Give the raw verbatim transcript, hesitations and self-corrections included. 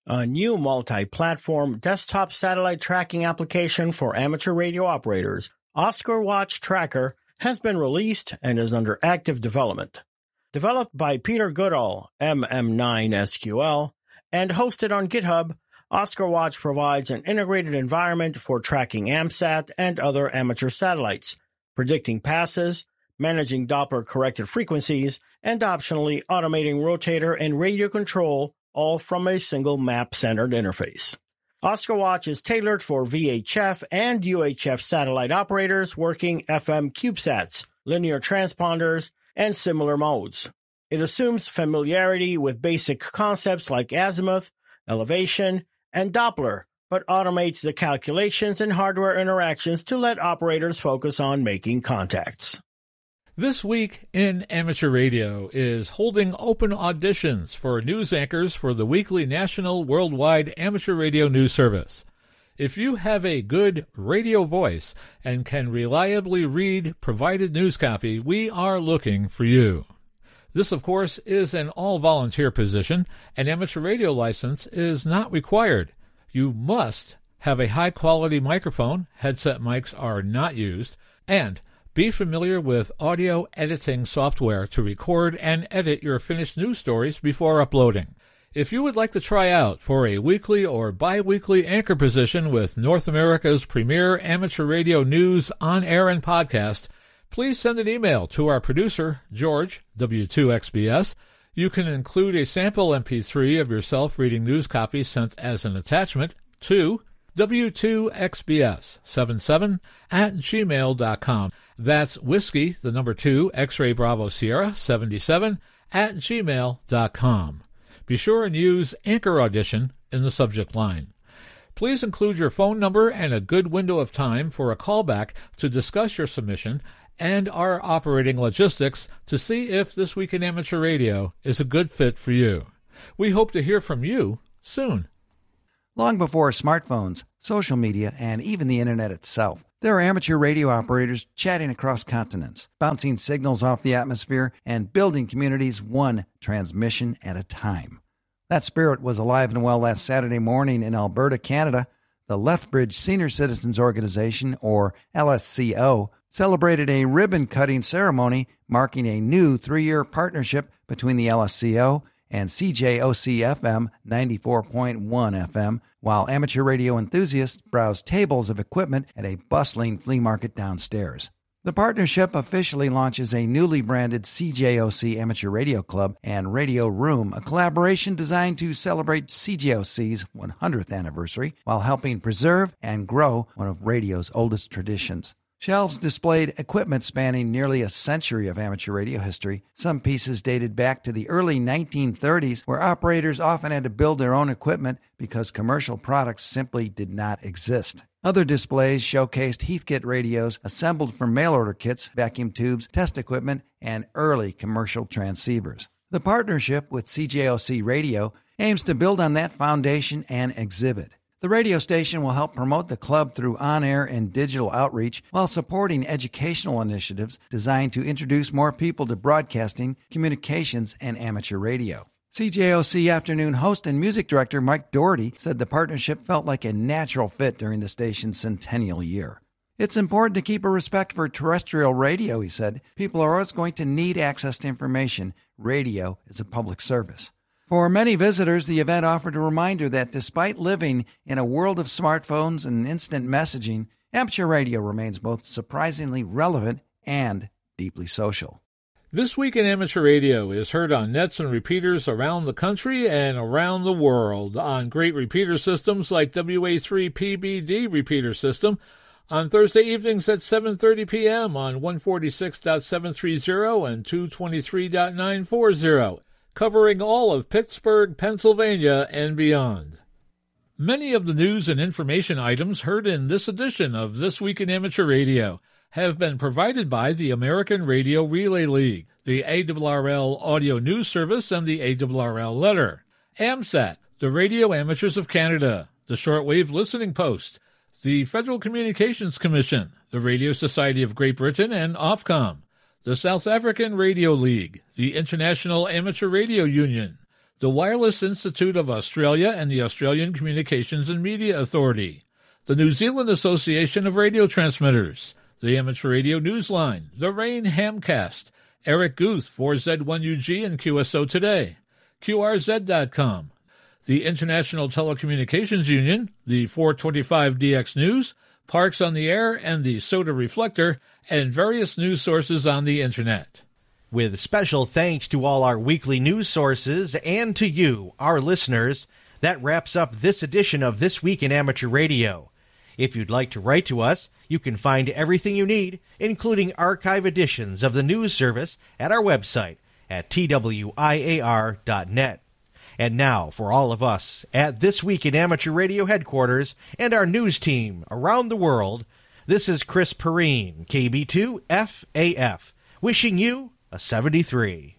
A new multi-platform desktop satellite tracking application for amateur radio operators, Oscar Watch Tracker, has been released and is under active development. Developed by Peter Goodall, M M nine S Q L, and hosted on GitHub, Oscar Watch provides an integrated environment for tracking AMSAT and other amateur satellites, predicting passes, managing Doppler-corrected frequencies, and optionally automating rotator and radio control, all from a single map-centered interface. Oscar Watch is tailored for V H F and U H F satellite operators working F M CubeSats, linear transponders, and similar modes. It assumes familiarity with basic concepts like azimuth, elevation, and Doppler, but automates the calculations and hardware interactions to let operators focus on making contacts. This Week in Amateur Radio is holding open auditions for news anchors for the weekly national worldwide amateur radio news service. If you have a good radio voice and can reliably read provided news copy, we are looking for you. This, of course, is an all-volunteer position. An amateur radio license is not required. You must have a high-quality microphone, headset mics are not used, and be familiar with audio editing software to record and edit your finished news stories before uploading. If you would like to try out for a weekly or bi-weekly anchor position with North America's premier amateur radio news on air and podcast, please send an email to our producer, George, W two X B S. You can include a sample M P three of yourself reading news copy sent as an attachment to W two X B S seventy-seven at gmail dot com. That's whiskey, the number two, X-ray Bravo Sierra, seventy-seven at gmail dot com. Be sure and use Anchor Audition in the subject line. Please include your phone number and a good window of time for a callback to discuss your submission and our operating logistics to see if This Week in Amateur Radio is a good fit for you. We hope to hear from you soon. Long before smartphones, social media, and even the internet itself, there are amateur radio operators chatting across continents, bouncing signals off the atmosphere, and building communities one transmission at a time. That spirit was alive and well last Saturday morning in Alberta, Canada. The Lethbridge Senior Citizens Organization, or L S C O, celebrated a ribbon-cutting ceremony marking a new three-year partnership between the L S C O and C J O C F M ninety-four point one F M, while amateur radio enthusiasts browse tables of equipment at a bustling flea market downstairs. The partnership officially launches a newly branded C J O C Amateur Radio Club and Radio Room, a collaboration designed to celebrate C J O C's one hundredth anniversary while helping preserve and grow one of radio's oldest traditions. Shelves displayed equipment spanning nearly a century of amateur radio history. Some pieces dated back to the early nineteen thirties, where operators often had to build their own equipment because commercial products simply did not exist. Other displays showcased Heathkit radios assembled from mail-order kits, vacuum tubes, test equipment, and early commercial transceivers. The partnership with C J O C Radio aims to build on that foundation and exhibit. The radio station will help promote the club through on-air and digital outreach while supporting educational initiatives designed to introduce more people to broadcasting, communications, and amateur radio. C J O C afternoon host and music director Mike Doherty said the partnership felt like a natural fit during the station's centennial year. It's important to keep a respect for terrestrial radio, he said. People are always going to need access to information. Radio is a public service. For many visitors, the event offered a reminder that despite living in a world of smartphones and instant messaging, amateur radio remains both surprisingly relevant and deeply social. This Week in Amateur Radio is heard on nets and repeaters around the country and around the world, on great repeater systems like W A three P B D repeater system, on Thursday evenings at seven thirty p.m. on one forty-six point seven three zero and two twenty-three point nine four zero. Covering all of Pittsburgh, Pennsylvania, and beyond. Many of the news and information items heard in this edition of This Week in Amateur Radio have been provided by the American Radio Relay League, the A R R L Audio News Service, and the A R R L Letter, AMSAT, the Radio Amateurs of Canada, the Shortwave Listening Post, the Federal Communications Commission, the Radio Society of Great Britain, and Ofcom, the South African Radio League, the International Amateur Radio Union, the Wireless Institute of Australia and the Australian Communications and Media Authority, the New Zealand Association of Radio Transmitters, the Amateur Radio Newsline, the Rain Hamcast, Eric Guth for Z one U G and Q S O Today, Q R Z dot com, the International Telecommunications Union, the four twenty-five D X News, Parks on the Air, and the Soda Reflector, and various news sources on the Internet. With special thanks to all our weekly news sources and to you, our listeners, that wraps up this edition of This Week in Amateur Radio. If you'd like to write to us, you can find everything you need, including archive editions of the news service, at our website at T W I A R dot net. And now, for all of us at This Week in Amateur Radio headquarters and our news team around the world, this is Chris Perrine, K B two F A F, wishing you a seventy-three.